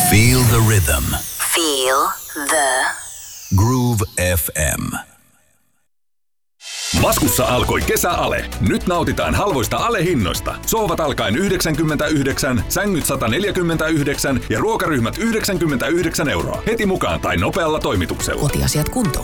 Feel the rhythm. Feel the Groove FM. Maskussa alkoi kesäale. Nyt nautitaan halvoista alehinnoista. Sohvat alkaen 99, sängyt 149 ja ruokaryhmät 99 €. Heti mukaan tai nopealla toimituksella. Kotiasiat kuntoon.